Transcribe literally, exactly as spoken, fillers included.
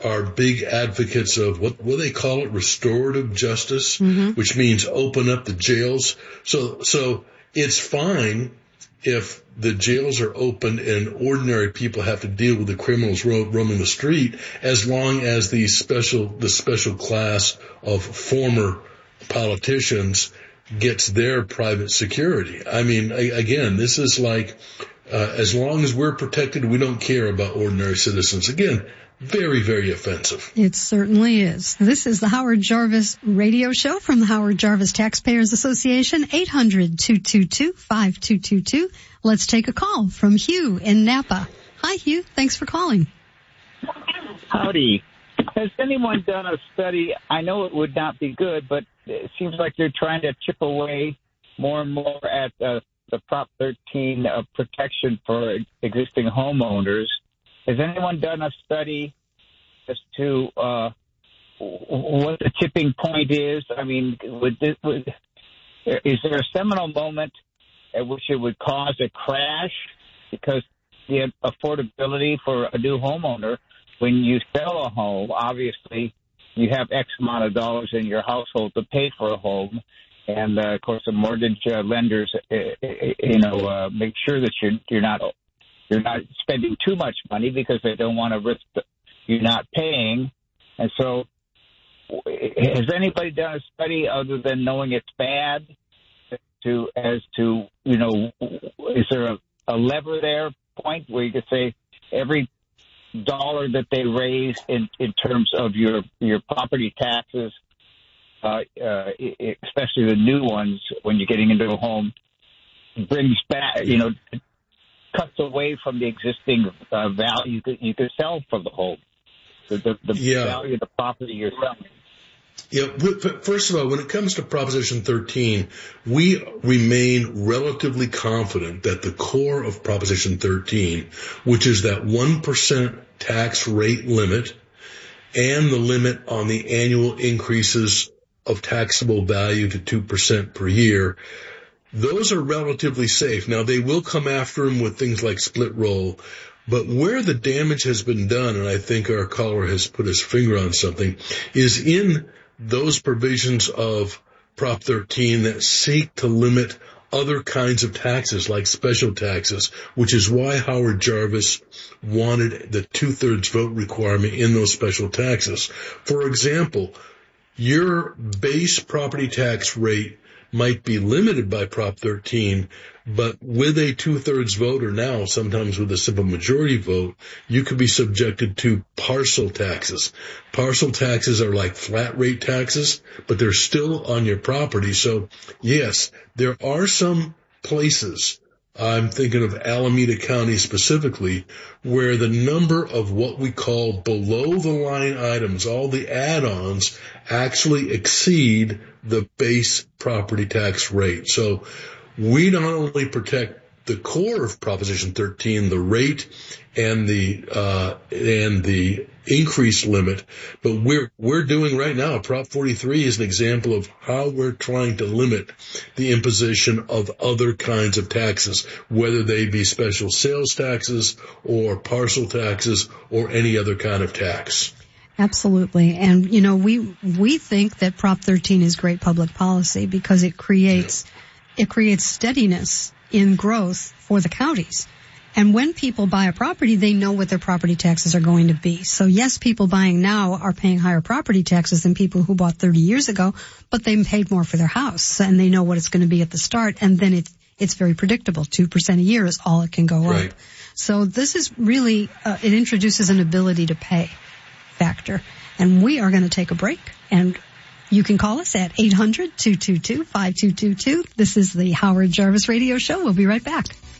are big advocates of what, what they call it, restorative justice, mm-hmm. which means open up the jails. So, so it's fine if the jails are open and ordinary people have to deal with the criminals ro- roaming the street, as long as the special, the special class of former politicians gets their private security. I mean, I, again, this is like, uh, as long as we're protected, we don't care about ordinary citizens. Again, very, very offensive. It certainly is. This is the Howard Jarvis Radio Show from the Howard Jarvis Taxpayers Association, eight hundred, two two two, five two two two. Let's take a call from Hugh in Napa. Hi, Hugh. Thanks for calling. Howdy. Has anyone done a study? I know it would not be good, but it seems like they're trying to chip away more and more at uh, the Prop thirteen uh, protection for existing homeowners. Has anyone done a study as to uh, what the tipping point is? I mean, would this, would, is there a seminal moment at which it would cause a crash? Because the affordability for a new homeowner, when you sell a home, obviously you have X amount of dollars in your household to pay for a home. And, uh, of course, the mortgage uh, lenders, uh, you know, uh, make sure that you're, you're not you're not spending too much money because they don't want to risk you not paying. And so has anybody done a study other than knowing it's bad to as to, you know, is there a, a lever there point where you could say every dollar that they raise in, in terms of your, your property taxes, uh, uh, especially the new ones when you're getting into a home, brings back, you know, cuts away from the existing uh, value that you could sell for the home, the, the, the yeah. value of the property you're selling. Yeah. First of all, when it comes to Proposition thirteen, we remain relatively confident that the core of Proposition thirteen, which is that one percent tax rate limit and the limit on the annual increases of taxable value to two percent per year, those are relatively safe. Now, they will come after them with things like split roll, but where the damage has been done, and I think our caller has put his finger on something, is in those provisions of Prop thirteen that seek to limit other kinds of taxes like special taxes, which is why Howard Jarvis wanted the two-thirds vote requirement in those special taxes. For example, your base property tax rate might be limited by Prop thirteen, but with a two-thirds vote, or now sometimes with a simple majority vote, you could be subjected to parcel taxes. Parcel taxes are like flat rate taxes, but they're still on your property. So, yes, there are some places, I'm thinking of Alameda County specifically, where the number of what we call below-the-line items, all the add-ons, actually exceed the base property tax rate. So we not only protect the core of Proposition thirteen, the rate and the uh and the increase limit, but we're we're doing right now, Prop forty-three is an example of how we're trying to limit the imposition of other kinds of taxes, whether they be special sales taxes or parcel taxes or any other kind of tax. Absolutely. And, you know, we we think that Prop thirteen is great public policy because it creates it creates steadiness in growth for the counties. And when people buy a property, they know what their property taxes are going to be. So, yes, people buying now are paying higher property taxes than people who bought thirty years ago, but they paid more for their house, and they know what it's going to be at the start, and then it's it's very predictable. two percent a year is all it can go right. up. So this is really, uh, it introduces an ability to pay factor. And we are going to take a break, and you can call us at eight hundred, two two two, five two two two. This is the Howard Jarvis Radio Show. We'll be right back.